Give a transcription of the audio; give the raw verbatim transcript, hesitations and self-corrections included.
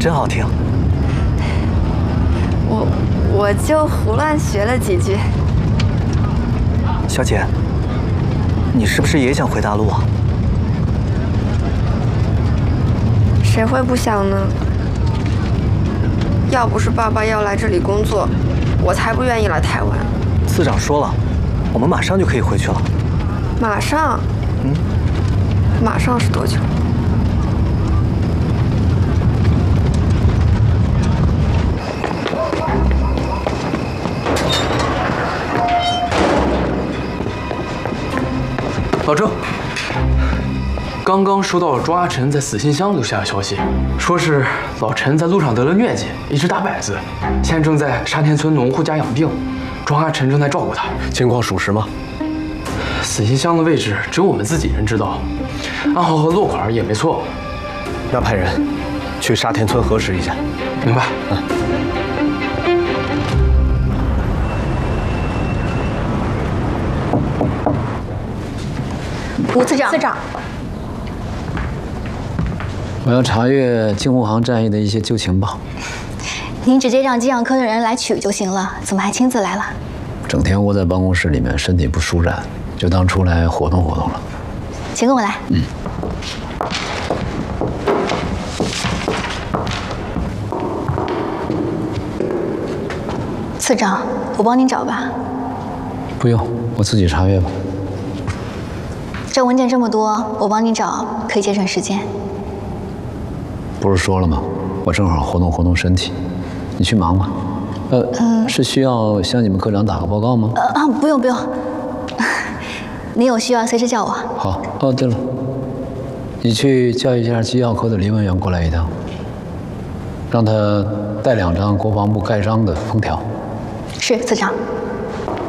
真好听。 我我就胡乱学了几句。 小姐，你是不是也想回大陆啊？ 谁会不想呢？要不是爸爸要来这里工作，我才不愿意来台湾。 次长说了，我们马上就可以回去了。 马上？ 嗯， 马上是多久？ 老郑，刚刚收到了庄阿晨在死信箱留下的消息，说是老陈在路上得了疟疾，一直打摆子，现在正在沙田村农户家养病，庄阿晨正在照顾他。 情况属实吗？ 死信箱的位置只有我们自己人知道，暗号和落款也没错。 要派人去沙田村核实一下。 明白。嗯。 吴次长，次长， 我要查阅金湖杭战役的一些旧情报。 您直接让机养科的人来取就行了，怎么还亲自来了？ 整天窝在办公室里面，身体不舒展，就当出来活动活动了。 请跟我来。 嗯。 次长，我帮您找吧。 不用，我自己查阅吧。 这文件这么多，我帮你找，可以节省时间。 不是说了吗？我正好活动活动身体，你去忙吧。呃，嗯、是需要向你们科长打个报告吗？ 呃啊，不用不用，您有需要随时叫我。 好。哦，对了，你去叫一下机要科的林文员过来一趟，让他带两张国防部盖章的封条。 是，次长。